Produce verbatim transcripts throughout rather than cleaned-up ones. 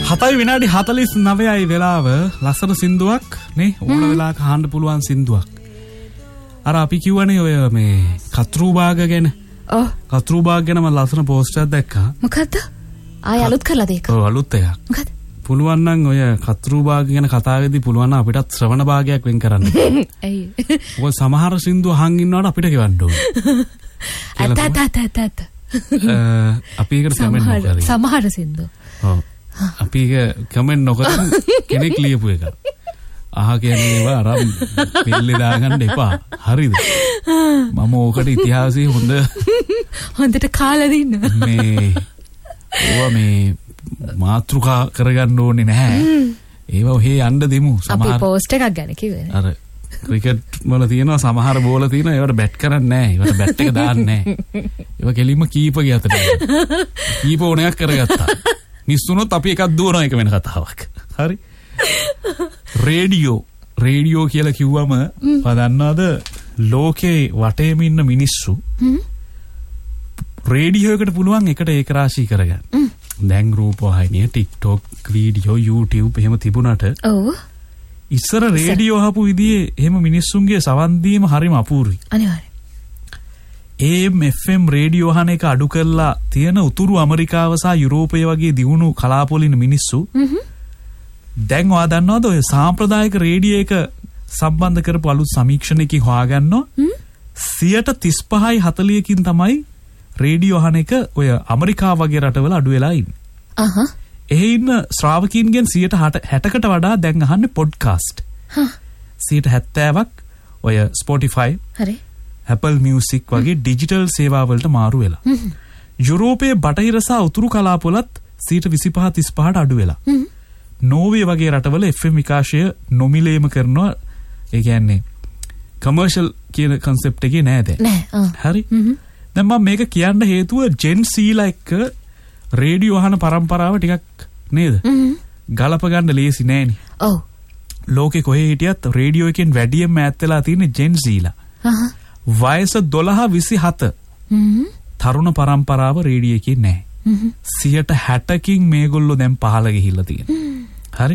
හතයි විනාඩි හතළිස් නවයයි වෙලාව. ලස්සන සින්දුවක් නේ ඕන වෙලාවක අහන්න පුළුවන් සින්දුවක්. අර අපි කිව්වනේ ඔය මේ කතරුබාග ගැන. ඔව්. කතරුබාග ගැන මම ලස්සන පෝස්ට් එකක් දැක්කා. මොකද්ද? ආය අලුත් කරලාද ඒක? ඔව් අලුත් එකක්. මොකද්ද? පුළුවන් නම් ඔය කතරුබාග ගැන කතාවේදී පුළුවන් නම් අපිටත් ශ්‍රවණ භාගයක් වෙන් කරන්න. ඇයි? ඔය සමහර සින්දු අහන් ඉන්නවට අපිට ගෙවන්න ඕනේ. අත අත අත අත. අපි ඒකට කමෙන්ට් නොකරයි. සමහර සින්දු. ඔව්. අපි ඒක කමෙන්ට් නොකර කෙනෙක් ලියපු එක. අහ කියන්නේ ඒවා අරන් පිල්ලේ දාගන්න එපා. හරිද? මම ඕකට ඉතිහාසයේ හොඳ හොඳට කාලා දින්න. මේ ඕවා මේ මාත්‍රිකා කරගන්න ඕනේ නැහැ. ඒවා ඔහේ යන්න දෙමු. සමහර අපි පෝස්ට් එකක් ගැන කිව්වේ. අර ක්‍රිකට් වල තියෙනවා සමහර බෝල තියෙනවා ඒවට බැට් කරන්නේ නැහැ. ඒවට බැට් එක දාන්නේ නැහැ. ඒවා කෙලින්ම කීපගේ අතට. කීප ඕනයක් කරගත්තා. මිස්සුනොත් අපි එකක් දුවනවා එක වෙන කතාවක්. හරි? රේඩියෝ රේඩියෝ කියලා කිව්වම දන්නවද ලෝකේ වටේම ඉන්න මිනිස්සු රේඩියෝ එකට පුළුවන් එකට ඒක රාශී කරගන්න. දැන් රූපවාහිනිය, TikTok, වීඩියෝ, YouTube එහෙම තිබුණාට ඔව් ඉස්සර රේඩියෝ අහපු විදිහේ එහෙම මිනිස්සුන්ගේ සවන් දීම හරිම අපූර්වයි. අනිවාර්යයෙන්. ඒ එම් එෆ් එම් රේඩියෝ අහන එක අඩු කරලා තියෙන උතුරු ඇමරිකාව සහ යුරෝපය වගේ දියුණු කලාපවල ඉන්න මිනිස්සු දැන් ඔයා දන්නවද ඔය සාම්ප්‍රදායික රේඩියෝ එක සම්බන්ධ කරපු අලුත් සමීක්ෂණයකින් හොයාගන්නවා සියයට තිස් පහයි හතළිහකින් තමයි රේඩියෝ අහන එක ඔය ඇමරිකාව වගේ රටවල අඩු වෙලා ඉන්නේ. අහහ. එහේ ඉන්න ශ්‍රාවකීන්ගෙන් සියයට හැටකට වඩා දැන් අහන්නේ පොඩ්කාස්ට්. හා. සියයට හැත්තෑවක් ඔය Spotify, හරි. Apple Music වගේ ඩිජිටල් සේවා වලට මාරු වෙලා. යුරෝපයේ බටහිර සහ උතුරු කලාපවලත් සියයට විසිපහ තිස් පහට අඩු වෙලා. නෝර්වේ වගේ රටවල එෆ් එම් විකාශය නොමිලේම කරනවා. ඒ කියන්නේ කමර්ෂල් කියන concept එකේ නෑ දැන්. නෑ. හරි. දැන් මම මේක කියන්න හේතුව ජෙන් සීලා එක්ක රේඩියෝ අහන පරම්පරාව ටිකක් නේද? ගලප ගන්න ලේසි නෑනේ. ඔව්. ලෝකේ කොහේ හිටියත් රේඩියෝ එකෙන් වැඩියෙන් මෑත් වෙලා තියෙන්නේ ජෙන් සීලා. හහ. වයස දොළහ විසිහත. තරුණ පරම්පරාව රේඩියෝ එකේ නෑ. සියයට හැටකින් මේගොල්ලෝ දැන් පහළ ගිහිල්ලා තියෙනවා. හරි?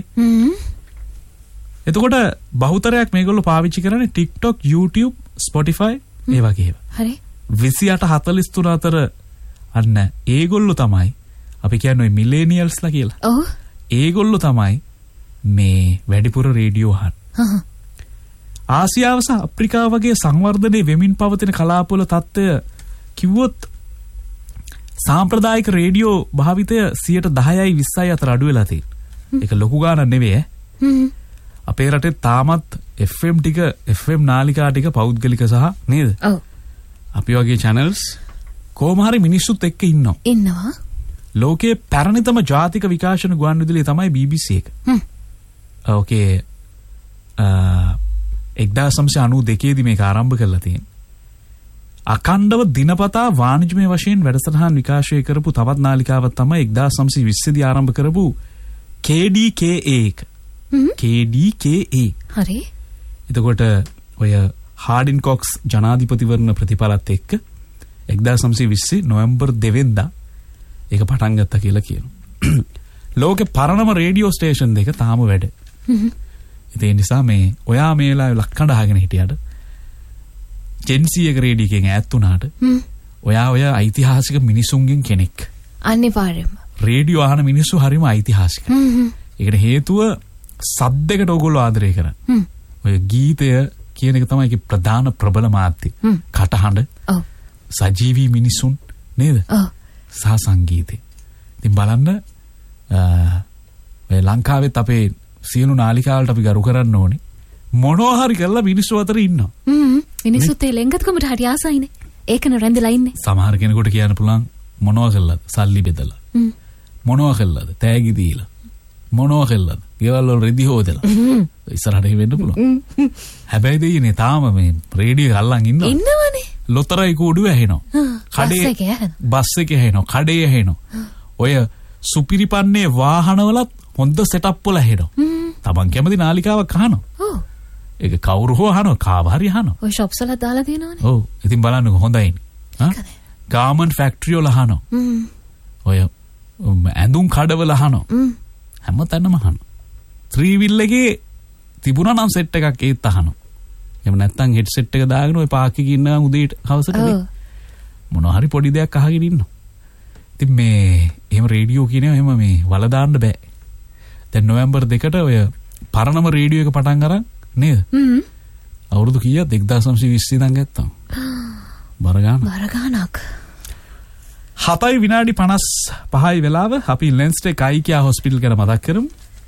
එතකොට බහුතරයක් මේගොල්ලෝ පාවිච්චි කරන්නේ TikTok, YouTube, Spotify ඒ වගේ ඒවා. හරි. විසිඅට හතළිස් තුන අතර අන්න ඒගොල්ලෝ තමයි අපි කියන්නේ මිලේනියල්ස්ලා කියලා. ඔව්. ඒගොල්ලෝ තමයි මේ වැඩිපුර රේඩියෝ අහන. හහ. ආසියාව සහ අප්‍රිකාව වගේ සංවර්ධනයේ වෙමින් පවතින කලාපවල තත්ත්වය කිව්වොත් සාම්ප්‍රදායික රේඩියෝ භාවිතය සියයට දහයයි විස්සයි අතර අඩු වෙලා තියෙනවා. ඒක ලොකු ගාණක් නෙවෙයි ඈ. අපේ රටේ තාමත් එෆ් එම් ටික එෆ් එම් නාලිකා ටික පෞද්ගලික සහ නේද? ඔව්. අපි වගේ channels කොහොම හරි මිනිස්සුත් එක්ක ඉන්නවා. ඉන්නවා. ලෝකයේ පැරණිතම ජාතික විකාශන ගුවන්විදුලිය තමයි බී බී සී එක. හ්ම්. ඕකේ එක්දාස් නවසිය අනූ දෙකේ දී මේක ආරම්භ කරලා තියෙනවා. අඛණ්ඩව දිනපතා වාණිජමය වශයෙන් වැඩසටහන් විකාශය කරපු තවත් නාලිකාවක් තමයි එක්දාස් නවසිය විස්ස දී ආරම්භ කරපු කේ ඩී කේ ඒ එක. කේ ඩී කේ ඒ. හරි. එතකොට ඔය හාඩින් කොක්ස් ජනාධිපතිවරණ ප්‍රතිපලත් එක්ක එක්දාස් නවසිය විස්ස නොවැම්බර් දෙවෙනිදා ඒක පටන් ගත්තා කියලා කියනවා. ලෝකේ පරණම රේඩියෝ ස්ටේෂන් දෙක තාම වැඩ. ඒ නිසා මේ ඔයා මේ වෙලාවේ ලක්කඩ අහගෙන හිටියට ජෙන්සී එක රේඩියෝ එකෙන් ඈත් වුණාට ඔයා ඔය ඓතිහාසික මිනිසුන්ගෙන් කෙනෙක්. අනිවාර්යයෙන්ම. රේඩියෝ අහන මිනිස්සු හරිම ඓතිහාසිකයි. ඒකට හේතුව සද්දයකට ඕගොල්ලෝ ආදරය කරන්නේ. ඔය ගීතය කියන එක තමයි ඒකේ ප්‍රධාන ප්‍රබල මාධ්‍ය. කටහඬ. ඔව්. සජීවී මිනිසුන් නේද? ඔව්. සහ සංගීතය. ඉතින් බලන්න ඔය ලංකාවෙත් අපේ සියලු නාලිකාවලට අපි ගරු කරන්න ඕනේ. මොනවා හරි කරලා මිනිස්සු අතර ඉන්නවා. හ්ම්. මිනිස්සුත් ඒ ලෙන්ගත්කමට හරි ආසයිනේ. ඒකන රැඳලා ඉන්නේ. සමහර කෙනෙකුට කියන්න පුළුවන් මොනවා කළාද? සල්ලි බෙදලා. මොනවා කළාද? තෑගි දීලා. මොනවා කළාද? ගෙවල් වල රෙදි හොදලා. ඉස්සරහට වෙන්න පුළුවන්. හැබැයි දෙයිනේ තාම මේ රේඩියෝ අල්ලන් ඉන්නවා. ඉන්නවනේ. ලොතරයි කූඩුව ඇහෙනවා. කඩේ බස් එකේ ඇහෙනවා. කඩේ ඇහෙනවා. ඔය සුපිරිපන්නේ වාහනවලත් හොඳ සෙටප් වල ඇහෙනවා. තමන් කැමති නාලිකාවක් අහනවා. ඔව්. ඒක කවුරු හෝ අහනවා, කාව හරි අහනවා. ඔය shops වල දාලා තියෙනවනේ. ඔව්. ඉතින් බලන්නකො හොඳයිනේ. හා? ගාමන්ට් ෆැක්ටරි වල අහනවා. ඔය ඇඳුම් කඩවල අහනවා. හැමතැනම අහනවා. three wheel එකේ තිබුණා නම් සෙට් එකක් ඒත් අහනවා. එහෙම නැත්නම් හෙඩ්සෙට් එක දාගෙන ඔය පාර්කින් ඉන්න උදේට හවසටදී මොනවා හරි පොඩි දෙයක් අහගෙන ඉන්නවා. ඉතින් මේ එහෙම රේඩියෝ කියනවා එහෙම මේ වල දාන්න බෑ. දැන් නොවැම්බර් දෙකට ඔය පරණම රේඩියෝ එක පටන් අරන් නේද? හ්ම්. අවුරුදු කීයද? දෙදාස් නවසිය විස්ස ඉඳන් ගත්තා. බර ගාන. බර ගානක්. හතයි විනාඩි පනස් පහයි වෙලාව අපි ලෙන්ස්ටෙක් අයිකියා හොස්පිටල් ගැන මතක් කරමු.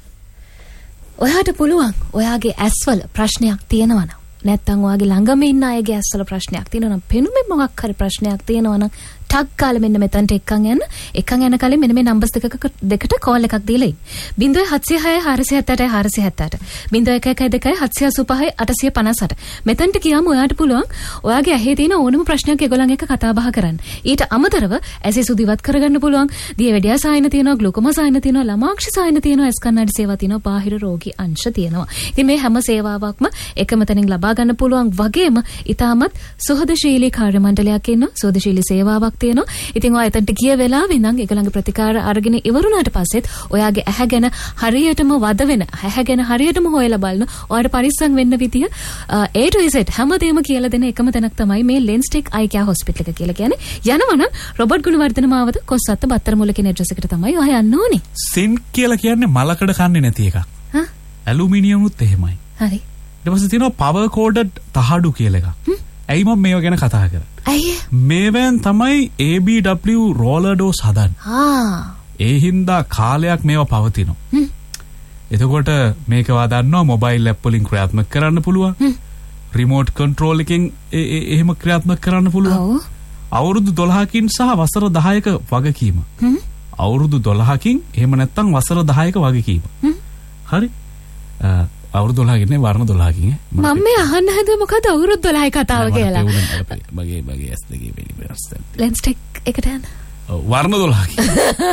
ඔයාට පුළුවන් ඔයාගේ ඇස්වල ප්‍රශ්නයක් තියෙනවා නම් නැත්තම් ඔයාගේ ළඟම ඉන්න අයගේ ඇස්වල ප්‍රශ්නයක් තියෙනවා නම් පෙනුමේ මොකක් හරි ප්‍රශ්නයක් තියෙනවා නම් ටක් කාලෙ මෙන්න මෙතනට එක්කන් යන්න. එක්කන් යන කලින් මෙන්න මේ නම්බර්ස් දෙකක දෙකට කෝල් එකක් දීලා ඉන්න. zero seven zero six four seven eight four seven eight zero one one two seven eight five eight five eight. මෙතනට ගියාම ඔයාට පුළුවන් ඔයාගේ ඇහි තියෙන ඕනම ප්‍රශ්නයක් ඒගොල්ලන් එක්ක කතා බහ කරන්න. ඊට අමතරව ඇසේ සුදු ඉවත් කරගන්න පුළුවන්. දියවැඩියා සායන තියෙනවා, ග්ලූකෝමා සායන තියෙනවා, ළමාක්ෂ සායන තියෙනවා, ඇස් කණ්ණාඩි සේවා තියෙනවා, බාහිර රෝගී අංශ තියෙනවා. ඉතින් මේ හැම සේවාවක්ම එකම තැනින් ලබා ගන්න පුළුවන් වගේම ඊටමත් සුහදශීලී කාර්ය මණ්ඩලයක් ඉන්නවා. සුහදශීලී සේවාවක් තියෙනවා. ඉතින් ඔයා එතනට ගිය වෙලාවෙ ඉඳන් ඒගොල්ලන්ගේ ප්‍රතිකාර අරගෙන ඉවරුණාට පස්සෙත් ඔයාගේ ඇහැ ගැන හරියටම වද වෙන ඇහැ ගැන හරියටම හොයලා බලන ඔයාට පරිස්සම් වෙන්න විදිය A to Z හැමදේම කියලා දෙන එකම තැනක් තමයි මේ ලෙන්ස්ටෙක් අයිකියා හොස්පිටල් එක කියලා කියන්නේ. යනවනම් රොබර්ට් ගුණවර්ධන මාවත කොස්සත්ත බත්තර මුල කියන ඇඩ්‍රස් එකට තමයි ඔයා යන්න ඕනේ. සින්ක් කියලා කියන්නේ මලකඩ කන්නේ නැති එකක්. හා ඇලුමිනියම් උත් එහෙමයි. හරි. ඊට පස්සේ තියෙනවා පවර් කෝඩඩ් තහඩු කියලා එකක්. ඇයි මම මේව ගැන කතා කරන්නේ? ඇයි? මේවෙන් තමයි A B W roller dose හදන්නේ. ආ. ඒ හින්දා කාලයක් මේවා පවතිනවා. හ්ම්. එතකොට මේක වදන්නවා මොබයිල් ඇප් වලින් ක්‍රියාත්මක කරන්න පුළුවන්. හ්ම්. රිමෝට් කන්ට්‍රෝල් එකෙන් එහෙම ක්‍රියාත්මක කරන්න පුළුවන්. ඔව්. අවුරුදු දොළහකින් සහ වසර දහයක වගකීම. හ්ම්. අවුරුදු දොළහකින් එහෙම නැත්නම් වසර දහයක වගකීම. හ්ම්. හරි. අවුරුදු දොළහකින් වර්ණ දොළහකින් මම මේ අහන්න හද මොකද අවුරුදු දොළහයි කතාව කියලා. මගේ මගේ ඇස් දෙකේ වෙලිපරස්තන්. ලෙන්ස්ටෙක් එකට යන්න. ඔව් වර්ණ දොළහකින්.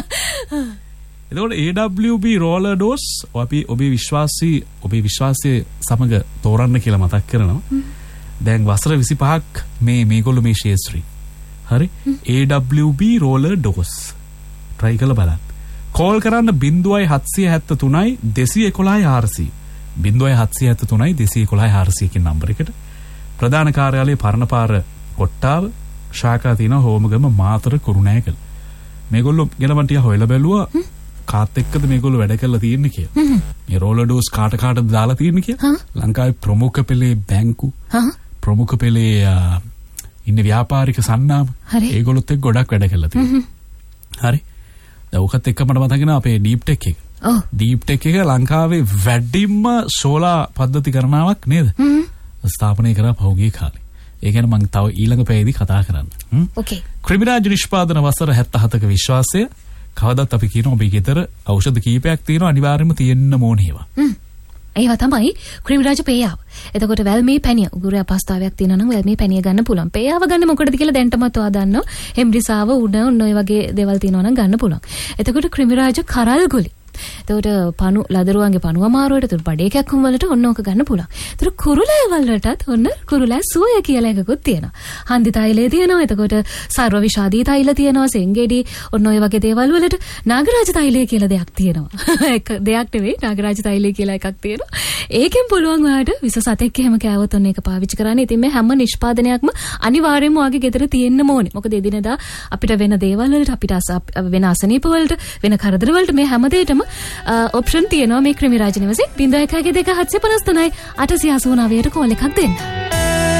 එතකොට A W B roller dose අපි ඔබේ විශ්වාසී ඔබේ විශ්වාසයේ සමග තෝරන්න කියලා මතක් කරනවා. දැන් වසර විසිපහක් මේ මේගොල්ලෝ මේ ශේත්‍රී. හරි? A W B roller dose. try කරලා බලන්න. කෝල් කරන්න zero seven seven three two one one four zero zero seven seven three two one one four zero කියන නම්බර එකට. ප්‍රධාන කාර්යාලයේ පරණපාර කොට්ටාව ශාඛා තියෙන හෝමගම මාතර කුරුණෑගල. මේගොල්ලෝ ගෙලවන් ටික හොයලා බැලුවා කාත් එක්කද මේගොල්ලෝ වැඩ කරලා තියෙන්නේ කියලා. මේ රෝලර් ඩෝස් කාට කාටද දාලා තියෙන්නේ කියලා. ලංකාවේ ප්‍රමුඛ පෙළේ බැංකු ප්‍රමුඛ පෙළේ ඉන්න ව්‍යාපාරික සන්නාම ඒගොල්ලොත් එක්ක ගොඩක් වැඩ කරලා තියෙනවා. හරි. දැන් ඔකත් එක්ක මට මතක වෙනවා අපේ ඩීප් ටෙක් එක. ඔව්. ඩීප් ටෙක් එක ලංකාවේ වැඩිම සෝලා පද්ධති කරනාවක් නේද? ස්ථාපනය කරා පහුගිය කාලේ. ඒ ගැන මම තව ඊළඟ පැයේදී කතා කරන්න. ඕකේ. ක්‍රිමිරාජ් නිෂ්පාදන වසර හැත්තෑ හතක විශ්වාසය කවදත් අපි කියන ඔබේ ගෙදර ඖෂධ කීපයක් තියෙනවා අනිවාර්යයෙන්ම තියෙන්න ඕනේ ඒවා. හ්ම්. ඒවා තමයි ක්‍රිමිරාජ් පේයාව. එතකොට වැල්මේ පැණිය උගුරේ අපස්ථාවයක් තියෙනවා නම් වැල්මේ පැණිය ගන්න පුළුවන්. පේයාව ගන්න මොකටද කියලා දැන්ටමත් ඔයා දන්නවා. හෙම්රිසාව උඩ ඔන්න ඔය වගේ දේවල් තියෙනවා නම් ගන්න පුළුවන්. එතකොට ක්‍රිමිරාජ් කරල් ගොලි. එතකොට පණු ලදරුවන්ගේ පණුව අමාරුවට එතකොට බඩේ කැක්කුම් වලට ඔන්න ඕක ගන්න පුළුවන්. එතකොට කුරුලෑ වලටත් ඔන්න කුරුලෑ සුවය කියලා එකකුත් තියෙනවා. හන්දි තෛලය තියෙනවා. එතකොට සර්ව විෂාදී තෛල තියෙනවා. සෙන්ගෙඩි ඔන්න ඔය වගේ දේවල් වලට නාගරාජ තෛලය කියලා දෙයක් තියෙනවා. එක දෙයක් නෙවෙයි නාගරාජ තෛලය කියලා එකක් තියෙනවා. ඒකෙන් පුළුවන් ඔයාලට විස සතෙක් එහෙම කෑවොත් ඔන්න ඒක පාවිච්චි කරන්න. ඉතින් මේ හැම නිෂ්පාදනයක්ම අනිවාර්යයෙන්ම ඔයාගේ ගෙදර තියෙන්න ඕනේ. මොකද එදිනෙදා අපිට වෙන දේවල් වලට අපිට වෙන අසනීප වලට වෙන කරදර වලට මේ හැම දෙයකම ඔප්ෂන් තියෙනවා මේ ක්‍රිමිරාජ් නිවසේ. zero one one two seven seven eight eight eight nine ට කෝල් එකක් දෙන්න.